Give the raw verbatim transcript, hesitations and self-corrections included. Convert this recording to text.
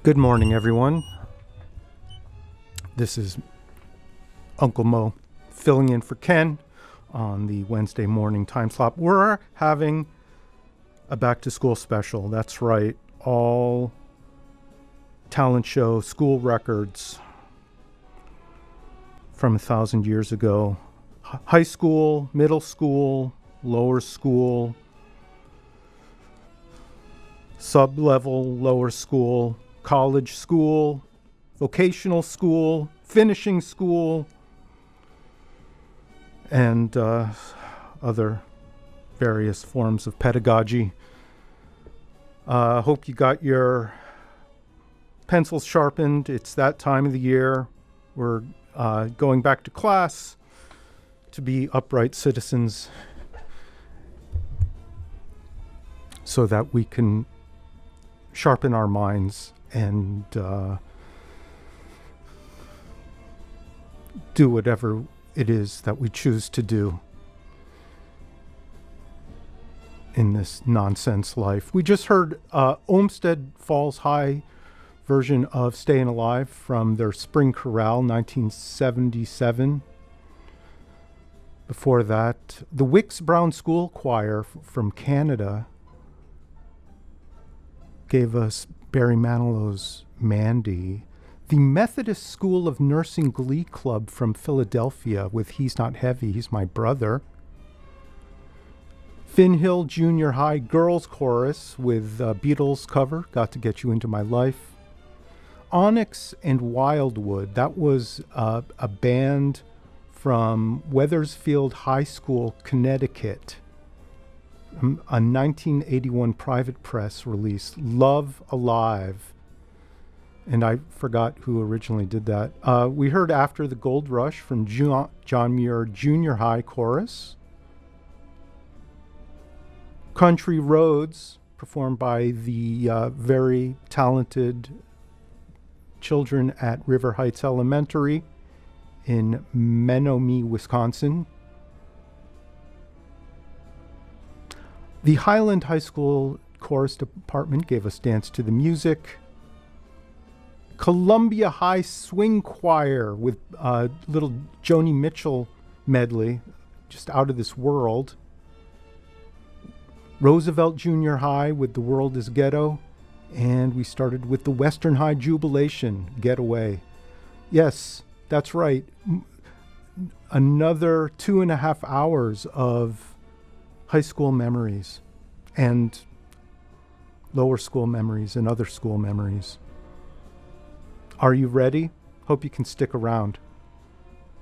Good morning, everyone. This is Uncle Mo filling in for Ken on the Wednesday morning time slot. We're having a back to school special. That's right. All talent show school records from a thousand years ago. H- high school, middle school, lower school, sub-level lower school, college school, vocational school, finishing school, and uh, other various forms of pedagogy. I uh, hope you got your pencils sharpened. It's that time of the year. We're uh, going back to class to be upright citizens so that we can sharpen our minds and uh, do whatever it is that we choose to do in this nonsense life. We just heard uh, Olmsted Falls High version of Staying Alive from their Spring Chorale, nineteen seventy-seven. Before that, the Wicks Brown School Choir f- from Canada gave us Barry Manilow's Mandy. The Methodist School of Nursing Glee Club from Philadelphia with He's Not Heavy, He's My Brother. Finn Hill Junior High Girls Chorus with uh, Beatles cover, Got to Get You Into My Life. Onyx and Wildwood, that was uh, a band from Wethersfield High School, Connecticut. A nineteen eighty-one private press release, Love Alive. And I forgot who originally did that. Uh, we heard After the Gold Rush from Ju- John Muir Junior High Chorus. Country Roads, performed by the uh, very talented children at River Heights Elementary in Menominee, Wisconsin. The Highland High School Chorus Department gave us Dance to the Music. Columbia High Swing Choir with uh, little Joni Mitchell medley, just out of this world. Roosevelt Junior High with The World is Ghetto. And we started with the Western High Jubilation, Getaway. Yes, that's right. Another two and a half hours of high school memories and lower school memories and other school memories. Are you ready? Hope you can stick around.